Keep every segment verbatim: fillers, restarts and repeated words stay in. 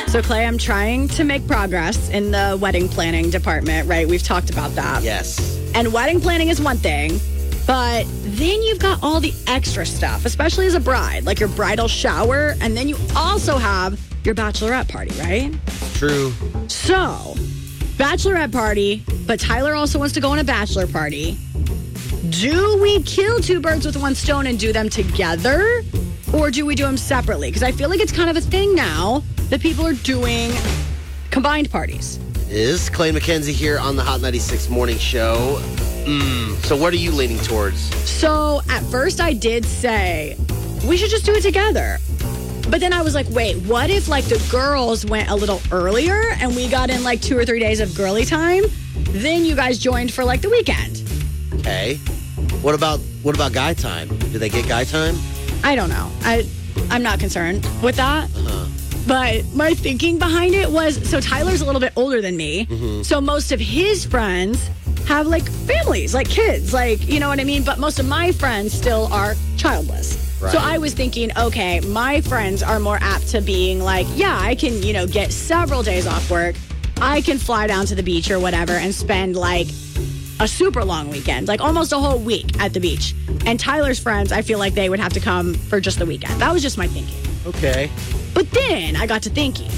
So, Clay, I'm trying to make progress in the wedding planning department, right? We've talked about that. Yes. And wedding planning is one thing, but then you've got all the extra stuff, especially as a bride, like your bridal shower, and then you also have your bachelorette party, right? True. So, bachelorette party, but Tyler also wants to go on a bachelor party. Do we kill two birds with one stone and do them together? Or do we do them separately? Because I feel like it's kind of a thing now that people are doing combined parties. Is Clay McKenzie here on the Hot ninety-six Morning Show. Mm, so what are you leaning towards? So at first I did say, we should just do it together. But then I was like, wait, what if like the girls went a little earlier and we got in like two or three days of girly time? Then you guys joined for like the weekend. Okay. What about what about guy time? Do they get guy time? I don't know. I, I'm not concerned with that. Uh-huh. But my thinking behind it was, so Tyler's a little bit older than me. Mm-hmm. So most of his friends have like families, like kids, like, you know what I mean? But most of my friends still are childless. Right. So I was thinking, okay, my friends are more apt to being like, yeah, I can, you know, get several days off work. I can fly down to the beach or whatever and spend like a super long weekend, like almost a whole week at the beach. And Tyler's friends, I feel like they would have to come for just the weekend. That was just my thinking. Okay. But then I got to thinking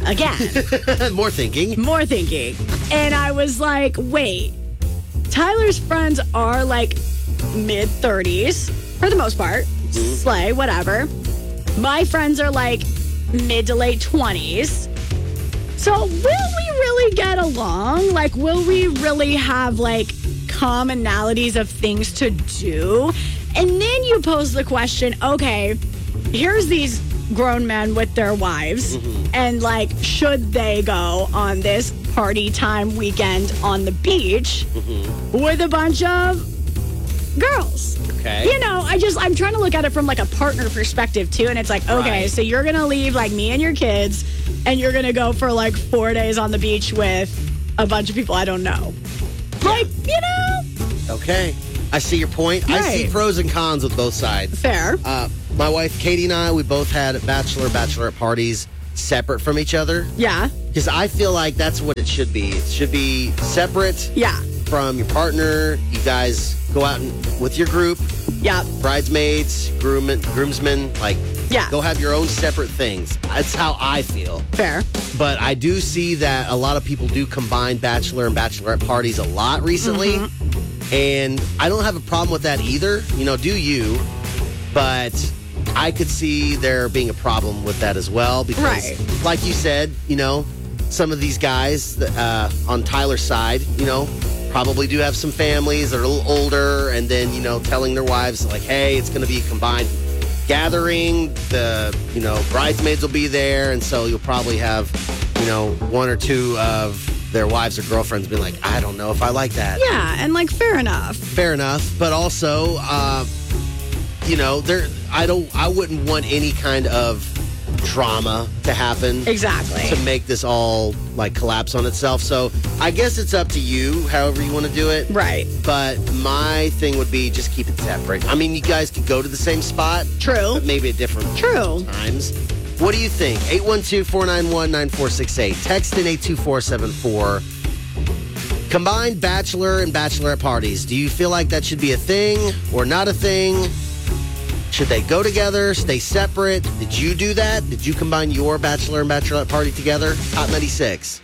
again. More thinking. More thinking. And I was like, wait, Tyler's friends are like mid thirties for the most part. Mm-hmm. Slay, whatever. My friends are like mid to late twenties. So will we really get along? Like, will we really have like commonalities of things to do? And then you pose the question, okay, here's these grown men with their wives, mm-hmm. and like, should they go on this party time weekend on the beach mm-hmm. with a bunch of girls? Okay. You know, I just, I'm trying to look at it from like a partner perspective too. And it's like, okay, right. So you're going to leave like me and your kids and you're going to go for like four days on the beach with a bunch of people I don't know. Yeah. Like, you know? Okay. I see your point. Right. I see pros and cons with both sides. Fair. Uh, my wife, Katie, and I, we both had bachelor, bachelorette parties separate from each other. Yeah. Because I feel like that's what it should be. It should be separate. Yeah. From your partner. You guys go out and, with your group. Yeah. Bridesmaids, groom, groomsmen, like, yeah. Go have your own separate things. That's how I feel. Fair. But I do see that a lot of people do combine bachelor and bachelorette parties a lot recently. Mm-hmm. And I don't have a problem with that either. You know, do you? But I could see there being a problem with that as well. Because, right. like you said, you know, some of these guys uh, on Tyler's side, you know, probably do have some families that are a little older, and then, you know, telling their wives, like, hey, it's going to be a combined gathering. The, you know, bridesmaids will be there, and so you'll probably have, you know, one or two of their wives or girlfriends being like, I don't know if I like that. Yeah, and, like, fair enough. Fair enough, but also, uh, you know, there, I don't, I wouldn't want any kind of drama to happen. Exactly. To make this all like collapse on itself. So I guess it's up to you, however you want to do it. Right. But my thing would be just keep it separate. I mean, you guys could go to the same spot. True. But maybe at different True. times. What do you think? eight one two, four nine one, nine four six eight. Text in eight two four seven four. Combined bachelor and bachelorette parties. Do you feel like that should be a thing or not a thing? Should they go together, stay separate? Did you do that? Did you combine your bachelor and bachelorette party together? Hot ninety-six.